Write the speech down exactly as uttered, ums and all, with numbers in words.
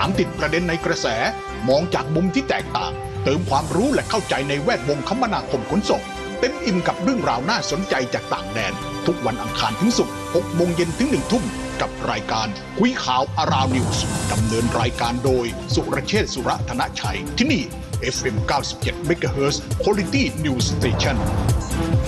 ามติดประเด็นในกระแสมองจากมุมที่แตกต่างเติมความรู้และเข้าใจในแวดวงคมนาคมขนส่งเต็มอิ่มกับเรื่องราวน่าสนใจจากต่างแดนทุกวันอังคารถึงศุกร์หกโมงเย็นถึงหนึ่งทุ่มกับรายการคุยข่าวอาราวนิวส์ดำเนินรายการโดยสุรเชษฐ์สุรธนชัยที่นี่ เอฟ เอ็ม เก้าสิบเจ็ด เมกะเฮิรตซ์ Quality News Station